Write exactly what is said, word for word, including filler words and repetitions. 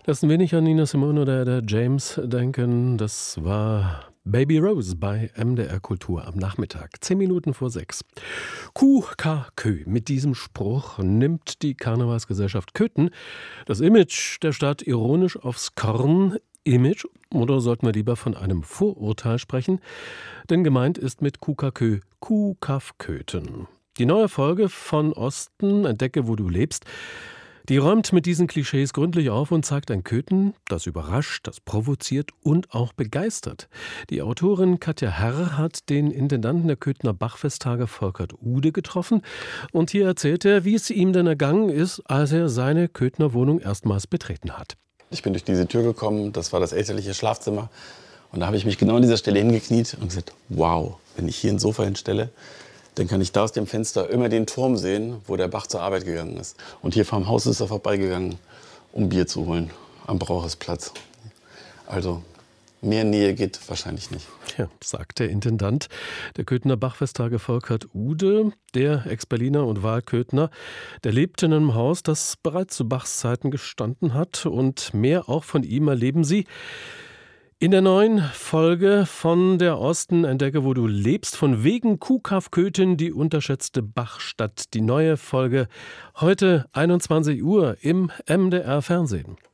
Lassen wir nicht an Nina Simone oder der James denken. Das war Baby Rose bei M D R Kultur am Nachmittag. Zehn Minuten vor sechs. Q K Kö. Mit diesem Spruch nimmt die Karnevalsgesellschaft Köthen das Image der Stadt ironisch aufs Korn. Image? Oder sollten wir lieber von einem Vorurteil sprechen? Denn gemeint ist mit Q K Kö Q K F Köthen. Die neue Folge von Osten, Entdecke, wo du lebst, die räumt mit diesen Klischees gründlich auf und zeigt ein Köthen, das überrascht, das provoziert und auch begeistert. Die Autorin Katja Herr hat den Intendanten der Köthener Bachfesttage Volkert Ude getroffen und hier erzählt er, wie es ihm denn ergangen ist, als er seine Köthener Wohnung erstmals betreten hat. Ich bin durch diese Tür gekommen, das war das elterliche Schlafzimmer und da habe ich mich genau an dieser Stelle hingekniet und gesagt, wow, wenn ich hier ein Sofa hinstelle, dann kann ich da aus dem Fenster immer den Turm sehen, wo der Bach zur Arbeit gegangen ist. Und hier vorm Haus ist er vorbeigegangen, um Bier zu holen, am Brauchersplatz. Also mehr Nähe geht wahrscheinlich nicht. Ja, sagt der Intendant der Köthener Bachfesttage Volkert Ude, der Ex-Berliner und Wahlköthener. Der lebt in einem Haus, das bereits zu Bachs Zeiten gestanden hat. Und mehr auch von ihm erleben Sie in der neuen Folge von der Osten, Entdecke, wo du lebst, von wegen Q K F Köthen, die unterschätzte Bachstadt. Die neue Folge heute einundzwanzig Uhr im M D R Fernsehen.